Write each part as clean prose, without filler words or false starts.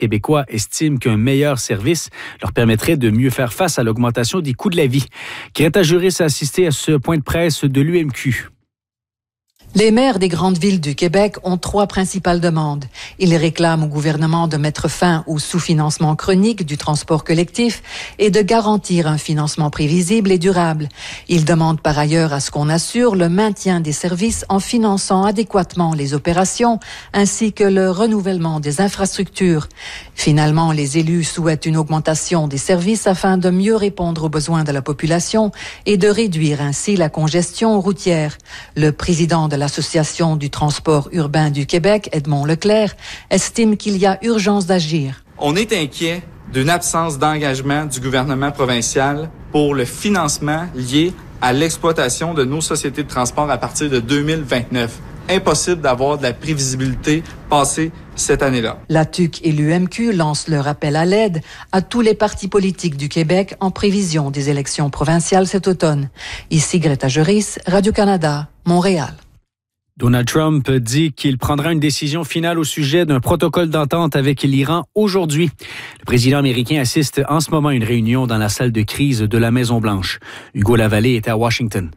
Québécois estiment qu'un meilleur service leur permettrait de mieux faire face à l'augmentation des coûts de la vie. Greta Juris a assisté à ce point de presse de l'UMQ. Les maires des grandes villes du Québec ont 3 principales demandes. Ils réclament au gouvernement de mettre fin au sous-financement chronique du transport collectif et de garantir un financement prévisible et durable. Ils demandent par ailleurs à ce qu'on assure le maintien des services en finançant adéquatement les opérations ainsi que le renouvellement des infrastructures. Finalement, les élus souhaitent une augmentation des services afin de mieux répondre aux besoins de la population et de réduire ainsi la congestion routière. Le président de l'Association du transport urbain du Québec, Edmond Leclerc, estime qu'il y a urgence d'agir. On est inquiet d'une absence d'engagement du gouvernement provincial pour le financement lié à l'exploitation de nos sociétés de transport à partir de 2029. Impossible d'avoir de la prévisibilité passée cette année-là. La TUQ et l'UMQ lancent leur appel à l'aide à tous les partis politiques du Québec en prévision des élections provinciales cet automne. Ici Greta Juris, Radio-Canada, Montréal. Donald Trump dit qu'il prendra une décision finale au sujet d'un protocole d'entente avec l'Iran aujourd'hui. Le président américain assiste en ce moment à une réunion dans la salle de crise de la Maison-Blanche. Hugo Lavallée est à Washington.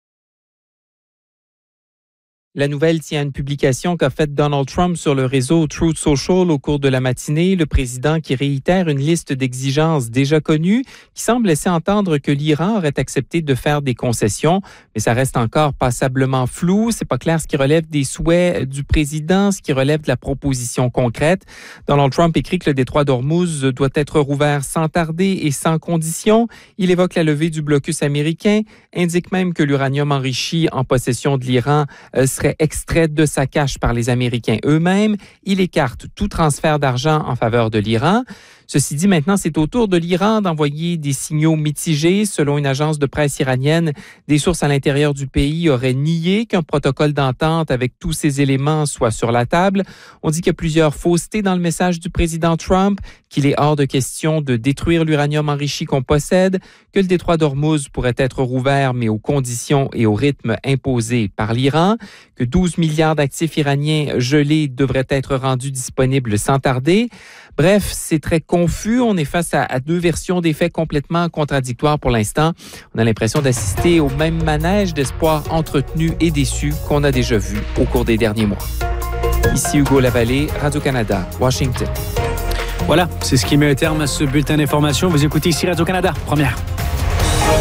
La nouvelle tient à une publication qu'a faite Donald Trump sur le réseau Truth Social au cours de la matinée. Le président qui réitère une liste d'exigences déjà connues qui semble laisser entendre que l'Iran aurait accepté de faire des concessions, mais ça reste encore passablement flou. C'est pas clair ce qui relève des souhaits du président, ce qui relève de la proposition concrète. Donald Trump écrit que le détroit d'Ormuz doit être rouvert sans tarder et sans condition. Il évoque la levée du blocus américain, indique même que l'uranium enrichi en possession de l'Iran serait extrait de sa cache par les Américains eux-mêmes. Il écarte tout transfert d'argent en faveur de l'Iran. Ceci dit, maintenant, c'est au tour de l'Iran d'envoyer des signaux mitigés. Selon une agence de presse iranienne, des sources à l'intérieur du pays auraient nié qu'un protocole d'entente avec tous ces éléments soit sur la table. On dit qu'il y a plusieurs faussetés dans le message du président Trump, qu'il est hors de question de détruire l'uranium enrichi qu'on possède, que le détroit d'Ormuz pourrait être rouvert, mais aux conditions et au rythme imposés par l'Iran, que 12 milliards d'actifs iraniens gelés devraient être rendus disponibles sans tarder. Bref, c'est très confus. On est face à 2 versions des faits complètement contradictoires pour l'instant. On a l'impression d'assister au même manège d'espoir entretenu et déçu qu'on a déjà vu au cours des derniers mois. Ici Hugo Lavallée, Radio-Canada, Washington. Voilà, c'est ce qui met un terme à ce bulletin d'information. Vous écoutez ici Radio-Canada, première.